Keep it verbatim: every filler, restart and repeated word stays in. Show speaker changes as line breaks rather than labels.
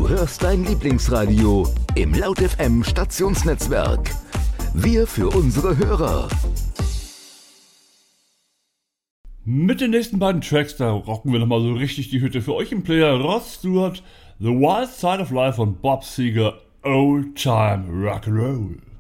Du hörst dein Lieblingsradio im Laut F M Stationsnetzwerk. Wir für unsere Hörer.
Mit den nächsten beiden Tracks, da rocken wir nochmal so richtig die Hütte. Für euch im Player Rod Stewart, The Wild Side of Life und Bob Seger, Old Time Rock'n'Roll.